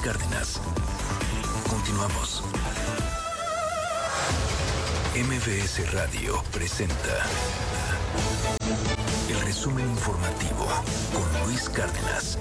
Cárdenas. Continuamos. MBS Radio presenta el resumen informativo con Luis Cárdenas.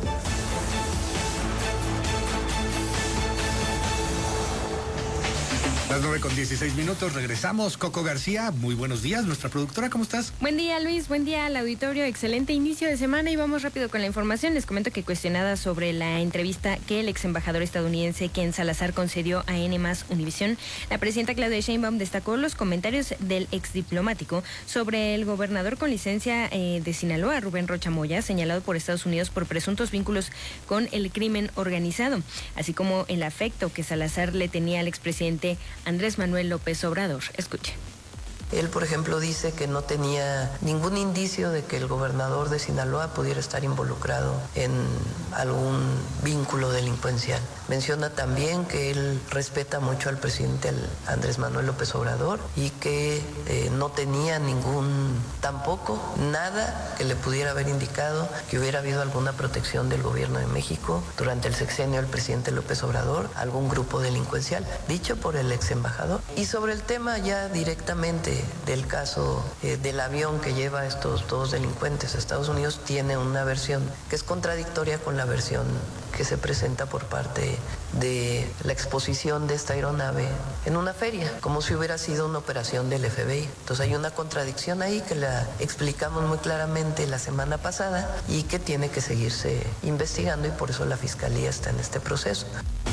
Las 9:16, regresamos. Coco García, muy buenos días. Nuestra productora, ¿cómo estás? Buen día, Luis, buen día al auditorio. Excelente inicio de semana y vamos rápido con la información. Les comento que cuestionada sobre la entrevista que el ex embajador estadounidense Ken Salazar concedió a N+ Univisión, la presidenta Claudia Sheinbaum destacó los comentarios del ex diplomático sobre el gobernador con licencia de Sinaloa, Rubén Rocha Moya, señalado por Estados Unidos por presuntos vínculos con el crimen organizado, así como el afecto que Salazar le tenía al expresidente Andrés Manuel López Obrador. Escuche. Él, por ejemplo, dice que no tenía ningún indicio de que el gobernador de Sinaloa pudiera estar involucrado en algún vínculo delincuencial. Menciona también que él respeta mucho al presidente Andrés Manuel López Obrador y que no tenía tampoco nada que le pudiera haber indicado que hubiera habido alguna protección del gobierno de México durante el sexenio del presidente López Obrador, algún grupo delincuencial, dicho por el ex embajador. Y sobre el tema ya directamente del caso del avión que lleva a estos dos delincuentes a Estados Unidos, tiene una versión que es contradictoria con la versión que se presenta por parte de la exposición de esta aeronave en una feria, como si hubiera sido una operación del FBI. Entonces hay una contradicción ahí que la explicamos muy claramente la semana pasada y que tiene que seguirse investigando, y por eso la Fiscalía está en este proceso.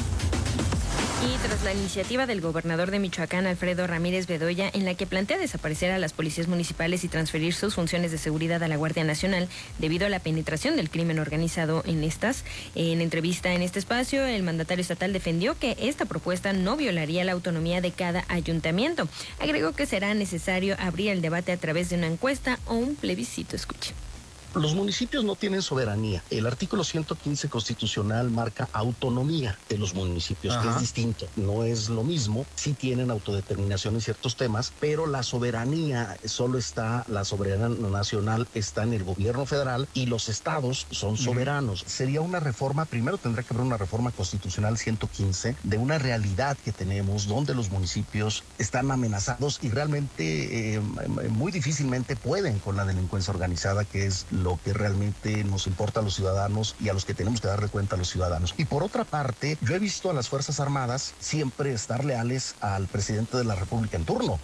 Y tras la iniciativa del gobernador de Michoacán, Alfredo Ramírez Bedoya, en la que plantea desaparecer a las policías municipales y transferir sus funciones de seguridad a la Guardia Nacional debido a la penetración del crimen organizado en estas, en entrevista en este espacio, el mandatario estatal defendió que esta propuesta no violaría la autonomía de cada ayuntamiento. Agregó que será necesario abrir el debate a través de una encuesta o un plebiscito. Escuche. Los municipios no tienen soberanía. El artículo 115 constitucional marca autonomía de los municipios, que es distinto. No es lo mismo. Sí tienen autodeterminación en ciertos temas, pero la soberanía la soberanía nacional está en el gobierno federal y los estados son soberanos. Sería una reforma, primero tendría que haber una reforma constitucional 115 de una realidad que tenemos donde los municipios están amenazados y realmente muy difícilmente pueden con la delincuencia organizada, que es lo que realmente nos importa a los ciudadanos y a los que tenemos que darle cuenta a los ciudadanos. Y por otra parte, yo he visto a las Fuerzas Armadas siempre estar leales al presidente de la República en turno.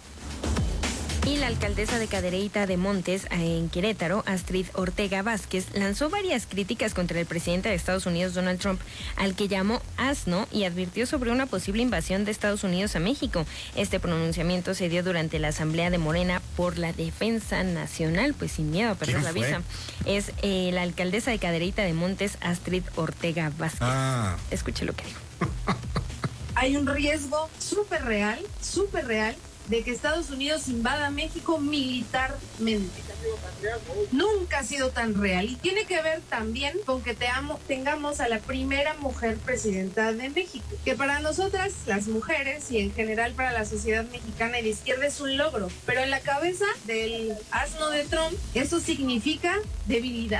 Y la alcaldesa de Cadereyta de Montes, en Querétaro, Astrid Ortega Vázquez, lanzó varias críticas contra el presidente de Estados Unidos, Donald Trump, al que llamó asno, y advirtió sobre una posible invasión de Estados Unidos a México. Este pronunciamiento se dio durante la Asamblea de Morena por la Defensa Nacional, pues sin miedo a perder la visa. Es la alcaldesa de Cadereyta de Montes, Astrid Ortega Vázquez. Escuche lo que dijo. Hay un riesgo súper real, de que Estados Unidos invada México militarmente. Nunca ha sido tan real, y tiene que ver también con que tengamos a la primera mujer presidenta de México, que para nosotras, las mujeres, y en general para la sociedad mexicana y de izquierda, es un logro, pero en la cabeza del asno de Trump eso significa debilidad.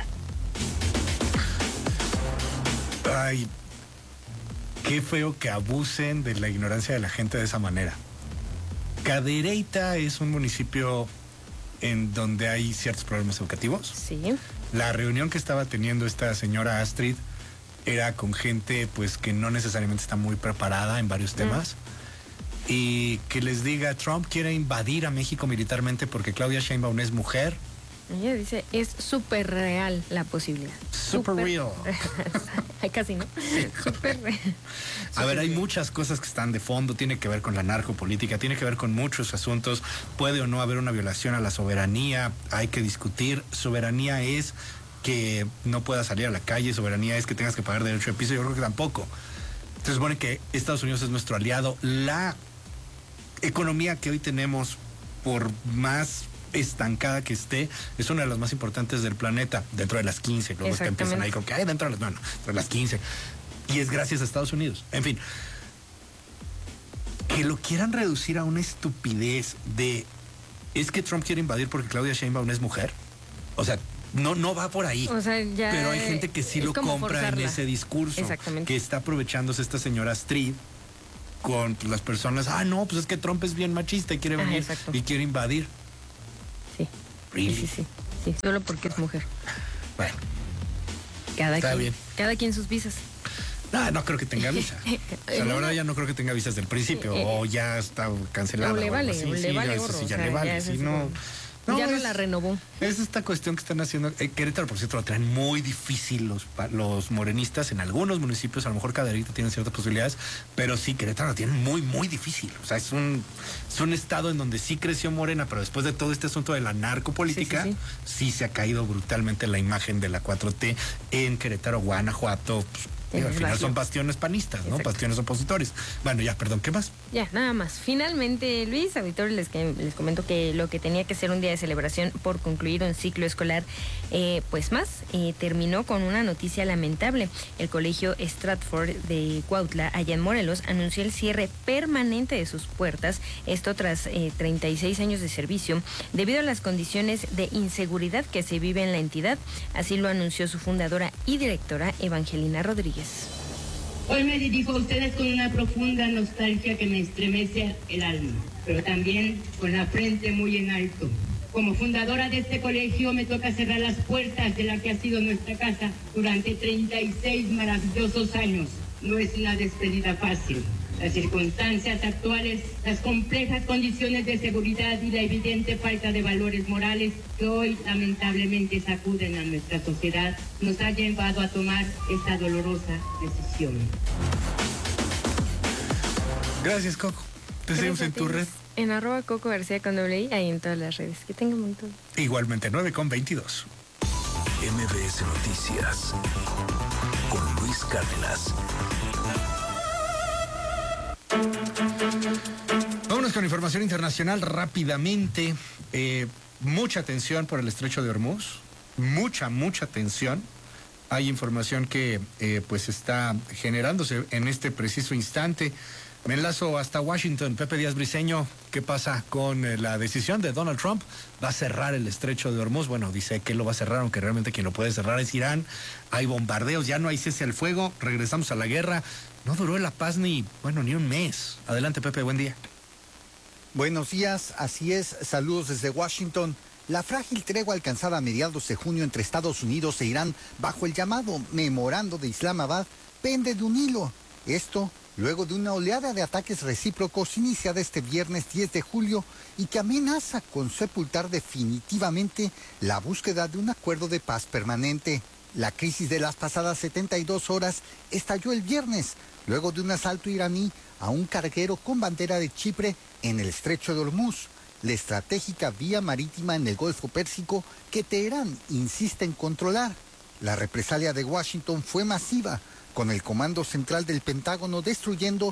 Ay, qué feo que abusen de la ignorancia de la gente de esa manera. Cadereyta es un municipio en donde hay ciertos problemas educativos. Sí. La reunión que estaba teniendo esta señora Astrid era con gente pues que no necesariamente está muy preparada en varios temas. Y que les diga, Trump quiere invadir a México militarmente porque Claudia Sheinbaum es mujer. Ella dice, es súper real la posibilidad. Super real. Casi, ¿no? Sí. Súper real. A ver, hay muchas cosas que están de fondo, tiene que ver con la narcopolítica, tiene que ver con muchos asuntos. Puede o no haber una violación a la soberanía, hay que discutir. Soberanía es que no puedas salir a la calle, soberanía es que tengas que pagar derecho de piso, yo creo que tampoco. Se supone que Estados Unidos es nuestro aliado. La economía que hoy tenemos, por más estancada que esté, es una de las más importantes del planeta, dentro de las 15, luego que empiezan ahí con que hay dentro de las 15, y es gracias a Estados Unidos. En fin, que lo quieran reducir a una estupidez de, es que Trump quiere invadir porque Claudia Sheinbaum es mujer. O sea, no va por ahí. O sea, ya pero hay gente que sí lo compra forzarla en ese discurso. Exactamente. Que está aprovechándose esta señora Astrid con las personas. No, pues es que Trump es bien machista y quiere venir y quiere invadir. Sí. Really? Sí. Solo porque es mujer. Bueno. Cada quien sus visas. No creo que tenga visa. O sea, la verdad ya no creo que tenga visas del principio. O ya está cancelada. O le vale, gorro. Sí, ya le vale. Sí, no la renovó. Es esta cuestión que están haciendo. Querétaro, por cierto, lo traen muy difícil los morenistas. En algunos municipios, a lo mejor Cadereyta tienen ciertas posibilidades, pero sí, Querétaro lo tiene muy, muy difícil. O sea, es un estado en donde sí creció Morena, pero después de todo este asunto de la narcopolítica, sí se ha caído brutalmente la imagen de la 4T en Querétaro, Guanajuato. Al final son bastiones panistas, ¿no? Exacto. Bastiones opositores. Bueno, ya, perdón, ¿qué más? Ya, nada más. Finalmente, Luis, auditores, les comento que lo que tenía que ser un día de celebración por concluir un ciclo escolar, terminó con una noticia lamentable. El colegio Stratford de Cuautla, allá en Morelos, anunció el cierre permanente de sus puertas, esto tras 36 años de servicio, debido a las condiciones de inseguridad que se vive en la entidad. Así lo anunció su fundadora y directora, Evangelina Rodríguez. Hoy me dirijo a ustedes con una profunda nostalgia que me estremece el alma, pero también con la frente muy en alto. Como fundadora de este colegio me toca cerrar las puertas de la que ha sido nuestra casa durante 36 maravillosos años. No es una despedida fácil. Las circunstancias actuales, las complejas condiciones de seguridad y la evidente falta de valores morales que hoy lamentablemente sacuden a nuestra sociedad nos ha llevado a tomar esta dolorosa decisión. Gracias, Coco. Te seguimos en tu red. En @Coco García con doble I, ahí en todas las redes. Que tengan un montón. Igualmente, 9:22. MBS Noticias con Luis Cárdenas. Vámonos con información internacional rápidamente. Mucha tensión por el estrecho de Hormuz. Mucha tensión. Hay información que está generándose en este preciso instante. Me enlazo hasta Washington. Pepe Díaz Briceño, ¿qué pasa con la decisión de Donald Trump? ¿Va a cerrar el estrecho de Hormuz? Bueno, dice que lo va a cerrar, aunque realmente quien lo puede cerrar es Irán. Hay bombardeos, ya no hay cese al fuego, regresamos a la guerra. No duró la paz ni un mes. Adelante, Pepe, buen día. Buenos días, así es, saludos desde Washington. La frágil tregua alcanzada a mediados de junio entre Estados Unidos e Irán bajo el llamado Memorando de Islamabad pende de un hilo. Esto luego de una oleada de ataques recíprocos iniciada este viernes 10 de julio y que amenaza con sepultar definitivamente la búsqueda de un acuerdo de paz permanente. La crisis de las pasadas 72 horas estalló el viernes, luego de un asalto iraní a un carguero con bandera de Chipre en el estrecho de Hormuz, la estratégica vía marítima en el Golfo Pérsico que Teherán insiste en controlar. La represalia de Washington fue masiva, con el Comando Central del Pentágono destruyendo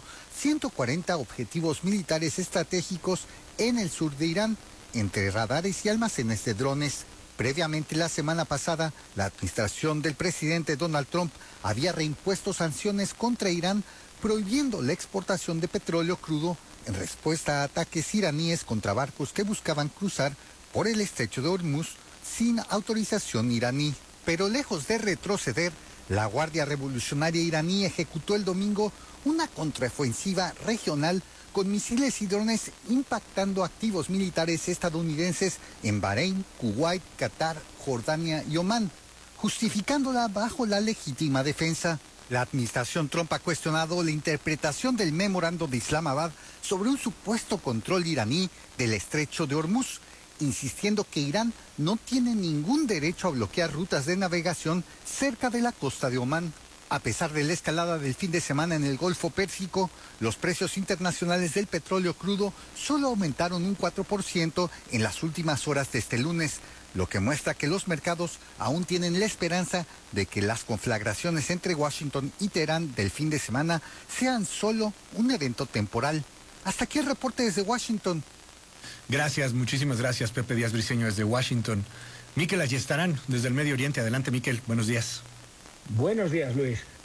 140 objetivos militares estratégicos en el sur de Irán, entre radares y almacenes de drones. Previamente, la semana pasada, la administración del presidente Donald Trump había reimpuesto sanciones contra Irán, prohibiendo la exportación de petróleo crudo en respuesta a ataques iraníes contra barcos que buscaban cruzar por el estrecho de Hormuz sin autorización iraní. Pero lejos de retroceder, la Guardia Revolucionaria iraní ejecutó el domingo una contraofensiva regional con misiles y drones impactando activos militares estadounidenses en Bahrein, Kuwait, Qatar, Jordania y Omán, justificándola bajo la legítima defensa. La administración Trump ha cuestionado la interpretación del memorando de Islamabad sobre un supuesto control iraní del estrecho de Hormuz, insistiendo que Irán no tiene ningún derecho a bloquear rutas de navegación cerca de la costa de Omán. A pesar de la escalada del fin de semana en el Golfo Pérsico, los precios internacionales del petróleo crudo solo aumentaron un 4% en las últimas horas de este lunes, lo que muestra que los mercados aún tienen la esperanza de que las conflagraciones entre Washington y Teherán del fin de semana sean solo un evento temporal. Hasta aquí el reporte desde Washington. Gracias, muchísimas gracias, Pepe Díaz Briceño desde Washington. Miquel Ayestarán, desde el Medio Oriente. Adelante, Miquel, buenos días. Buenos días, Luis.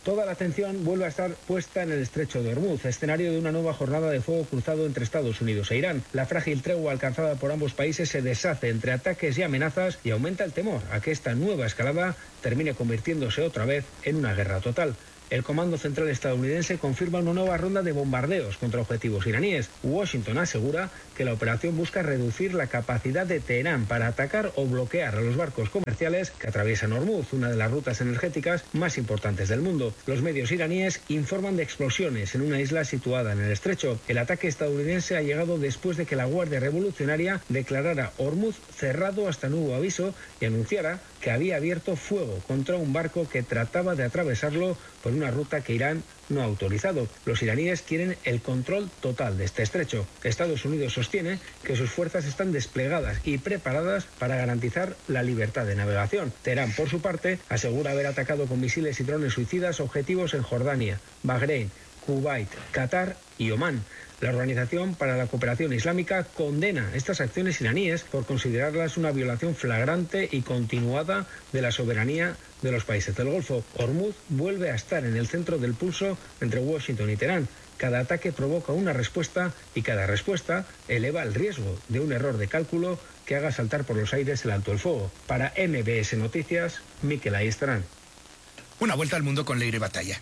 Toda la atención vuelve a estar puesta en el estrecho de Hormuz, escenario de una nueva jornada de fuego cruzado entre Estados Unidos e Irán. La frágil tregua alcanzada por ambos países se deshace entre ataques y amenazas y aumenta el temor a que esta nueva escalada termine convirtiéndose otra vez en una guerra total. El Comando Central estadounidense confirma una nueva ronda de bombardeos contra objetivos iraníes. Washington asegura que la operación busca reducir la capacidad de Teherán para atacar o bloquear a los barcos comerciales que atraviesan Hormuz, una de las rutas energéticas más importantes del mundo. Los medios iraníes informan de explosiones en una isla situada en el estrecho. El ataque estadounidense ha llegado después de que la Guardia Revolucionaria declarara Hormuz cerrado hasta nuevo aviso y anunciara que había abierto fuego contra un barco que trataba de atravesarlo por una ruta que Irán no ha autorizado. Los iraníes quieren el control total de este estrecho. Estados Unidos sostiene que sus fuerzas están desplegadas y preparadas para garantizar la libertad de navegación. Teherán, por su parte, asegura haber atacado con misiles y drones suicidas objetivos en Jordania, Bahrein, Kuwait, Qatar y Omán. La Organización para la Cooperación Islámica condena estas acciones iraníes por considerarlas una violación flagrante y continuada de la soberanía de los países del Golfo. Hormuz vuelve a estar en el centro del pulso entre Washington y Teherán. Cada ataque provoca una respuesta y cada respuesta eleva el riesgo de un error de cálculo que haga saltar por los aires el alto el fuego. Para MBS Noticias, Miquel Ayestarán. Una vuelta al mundo con Leire Batalla.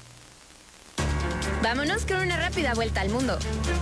Vámonos con una rápida vuelta al mundo.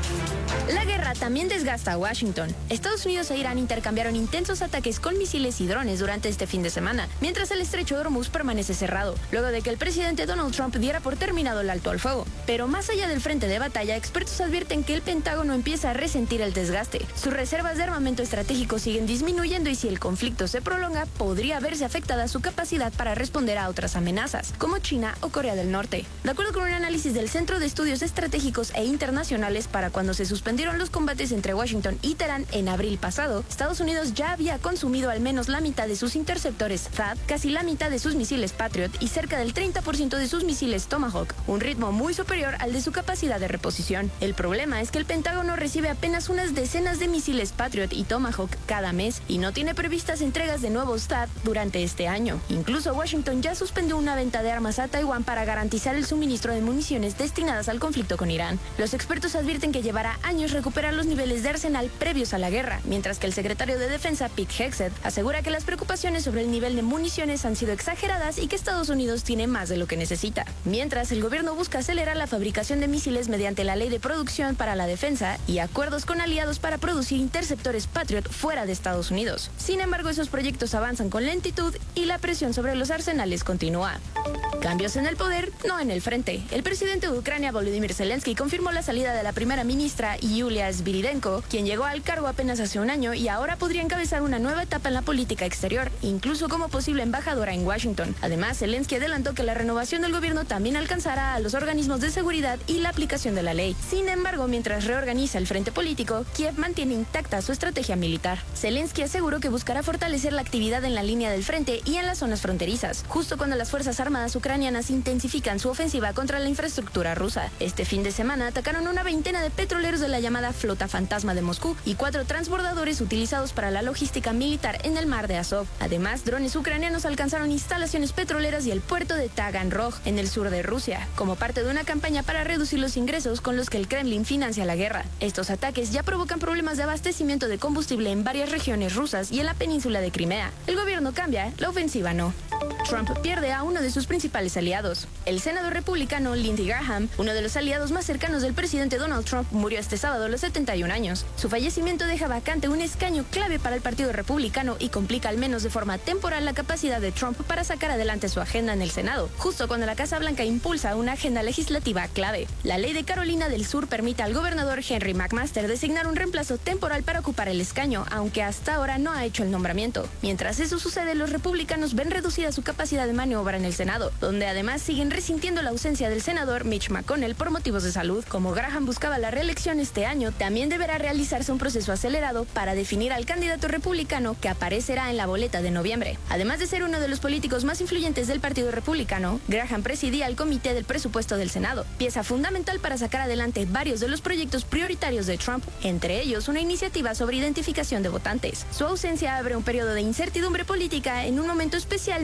La guerra también desgasta a Washington. Estados Unidos e Irán intercambiaron intensos ataques con misiles y drones durante este fin de semana, mientras el estrecho de Hormuz permanece cerrado, luego de que el presidente Donald Trump diera por terminado el alto al fuego. Pero más allá del frente de batalla, expertos advierten que el Pentágono empieza a resentir el desgaste. Sus reservas de armamento estratégico siguen disminuyendo y si el conflicto se prolonga, podría verse afectada su capacidad para responder a otras amenazas, como China o Corea del Norte. De acuerdo con un análisis del Centro de Estudios Estratégicos e Internacionales, para cuando se suspendieron los combates entre Washington y Teherán en abril pasado, Estados Unidos ya había consumido al menos la mitad de sus interceptores THAAD, casi la mitad de sus misiles Patriot y cerca del 30% de sus misiles Tomahawk, un ritmo muy superior al de su capacidad de reposición. El problema es que el Pentágono recibe apenas unas decenas de misiles Patriot y Tomahawk cada mes y no tiene previstas entregas de nuevos THAAD durante este año. Incluso Washington ya suspendió una venta de armas a Taiwán para garantizar el suministro de municiones destinadas al conflicto con Irán. Los expertos advierten que llevará años recuperar los niveles de arsenal previos a la guerra, mientras que el secretario de Defensa, Pete Hegseth, asegura que las preocupaciones sobre el nivel de municiones han sido exageradas y que Estados Unidos tiene más de lo que necesita. Mientras, el gobierno busca acelerar la fabricación de misiles mediante la Ley de Producción para la Defensa y acuerdos con aliados para producir interceptores Patriot fuera de Estados Unidos. Sin embargo, esos proyectos avanzan con lentitud y la presión sobre los arsenales continúa. Cambios en el poder, no en el frente. El presidente de Ucrania, Volodymyr Zelensky, confirmó la salida de la primera ministra Yulia Sviridenko, quien llegó al cargo apenas hace un año y ahora podría encabezar una nueva etapa en la política exterior, incluso como posible embajadora en Washington. Además, Zelensky adelantó que la renovación del gobierno también alcanzará a los organismos de seguridad y la aplicación de la ley. Sin embargo, mientras reorganiza el frente político, Kiev mantiene intacta su estrategia militar. Zelensky aseguró que buscará fortalecer la actividad en la línea del frente y en las zonas fronterizas, justo cuando las Fuerzas Armadas ucranianas intensifican su ofensiva contra la infraestructura rusa. Este fin de semana atacaron una veintena de petroleros de la llamada Flota Fantasma de Moscú y 4 transbordadores utilizados para la logística militar en el mar de Azov. Además, drones ucranianos alcanzaron instalaciones petroleras y el puerto de Taganrog en el sur de Rusia, como parte de una campaña para reducir los ingresos con los que el Kremlin financia la guerra. Estos ataques ya provocan problemas de abastecimiento de combustible en varias regiones rusas y en la península de Crimea. El gobierno cambia, la ofensiva no. Trump pierde a uno de sus principales aliados. El senador republicano Lindsey Graham, uno de los aliados más cercanos del presidente Donald Trump, murió este sábado a los 71 años. Su fallecimiento deja vacante un escaño clave para el Partido Republicano y complica al menos de forma temporal la capacidad de Trump para sacar adelante su agenda en el Senado, justo cuando la Casa Blanca impulsa una agenda legislativa clave. La ley de Carolina del Sur permite al gobernador Henry McMaster designar un reemplazo temporal para ocupar el escaño, aunque hasta ahora no ha hecho el nombramiento. Mientras eso sucede, los republicanos ven reducida su capacidad de maniobra en el Senado, donde además siguen resintiendo la ausencia del senador Mitch McConnell por motivos de salud. Como Graham buscaba la reelección este año, también deberá realizarse un proceso acelerado para definir al candidato republicano que aparecerá en la boleta de noviembre. Además de ser uno de los políticos más influyentes del Partido Republicano, Graham presidía el Comité del Presupuesto del Senado, pieza fundamental para sacar adelante varios de los proyectos prioritarios de Trump, entre ellos una iniciativa sobre identificación de votantes. Su ausencia abre un periodo de incertidumbre política en un momento especialmente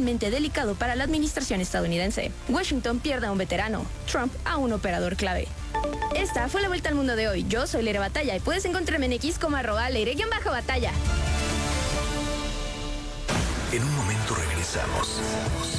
extremadamente delicado para la administración estadounidense. Washington pierde a un veterano, Trump a un operador clave. Esta fue la vuelta al mundo de hoy. Yo soy Leire Batalla y puedes encontrarme en X como @Leire_Batalla. En un momento regresamos.